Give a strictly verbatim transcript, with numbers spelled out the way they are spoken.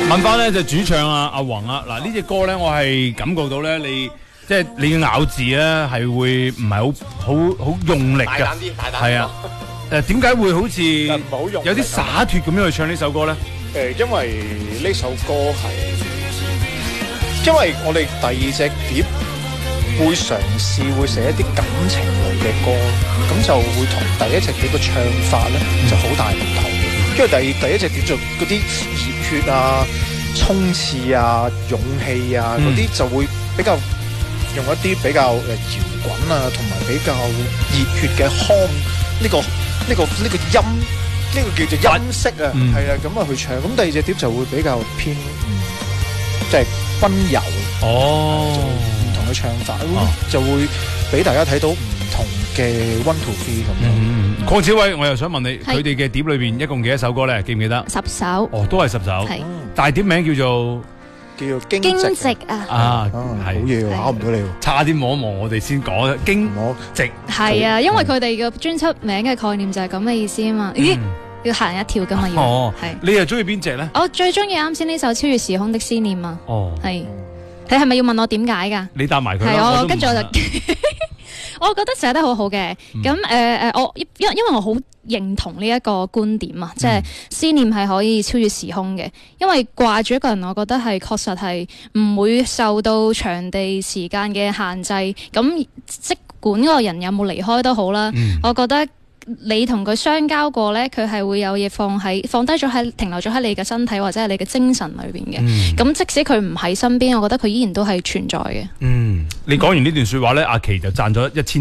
問翻咧就主唱啊阿宏啊，嗱呢隻歌咧我係感覺到咧你即係你嘅咬字咧係會唔係好好好用力嘅， 大膽啲，大膽啲。 係啊，誒點解會好似有啲灑脱咁樣去唱呢首歌咧？ 誒，因為呢首歌係，因為我哋第二隻碟會嘗試會寫一啲感情類嘅歌，咁就會同第一隻碟嘅唱法咧就好大唔同。因為第第一隻碟就嗰啲熱血啊、衝刺啊、勇氣啊嗰啲就會比較用一啲比較誒搖滾啊，同埋比較熱血嘅腔呢個呢個呢個音呢個叫做音色啊，係啦咁啊去唱。咁第二隻碟就會比較偏即係溫柔哦，唔同嘅唱法就會俾大家睇到唔同嘅 one to three 咁樣。 鄺子偉，我又想問你，佢哋嘅碟裏邊一共幾多首歌咧？記唔記得？ 十首。 哦，都係十首。係。但係碟名叫做叫做驚驚蟄啊！ 啊， 係好嘢喎，考唔到你喎。 差啲望一望我哋先講驚蟄。 係啊，因為佢哋嘅專輯名嘅概念就係咁嘅意思啊嘛。咦，要行一跳噶嘛要。 哦，係。你又中意邊隻咧？ 我最中意啱先呢首《超越時空的思念》啊。 哦。 係。你係咪要問我點解㗎？ 你答埋佢啦。 係我跟住我就。我覺得寫得好好嘅，咁誒誒，我因因為我好認同呢一個觀點啊，即係思念係可以超越時空嘅，因為掛住一個人，我覺得係確實係唔會受到場地時間嘅限制，咁即管嗰個人有冇離開都好啦，嗯、我覺得。你同佢相交過咧，佢係會有嘢放喺放低咗喺停留咗喺你嘅身體或者係你嘅精神裏邊嘅。咁、嗯、即使佢唔喺身邊，我覺得佢依然都係存在嘅。 嗯，你講完呢段說話咧，阿琪就賺咗一千。